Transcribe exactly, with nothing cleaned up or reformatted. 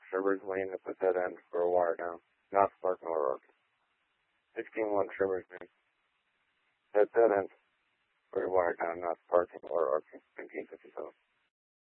Sherburne's Lane at the dead end for a wire down, not parking or arcing. sixteen one Sherburne's Lane. At dead end for a wire down, not parking or arcing. nineteen fifty-seven.